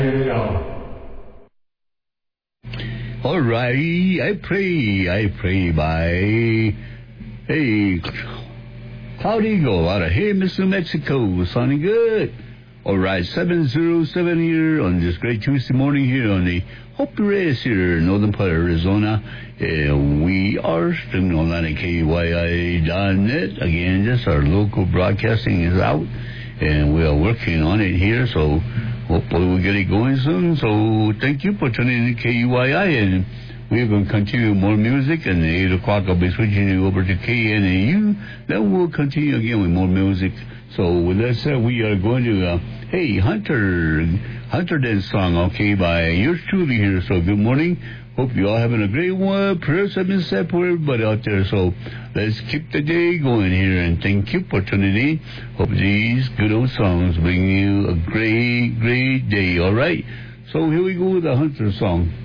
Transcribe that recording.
Alrighty, I pray by, hey, Cloud Eagle out of Hey, Miss New Mexico, sounding good. Alright, 707 here on this great Tuesday morning here on the Hope Race here in northern part of Arizona. We are streaming online at KYI.net. Again, just our local broadcasting is out, and we are working on it here, so hopefully we'll get it going soon. So thank you for tuning in to KUYI, and we're going to continue more music, and at 8 o'clock I'll be switching you over to KNAU. Then we'll continue again with more music. So with that said, we are going to, Hunter Dance song, okay, by yours truly here. So good morning. Hope you all having a great one. Prayers have been said for everybody out there. So let's keep the day going here, and thank you for tuning in. Hope these good old songs bring you a great, great day, all right? So here we go with the Hunter song.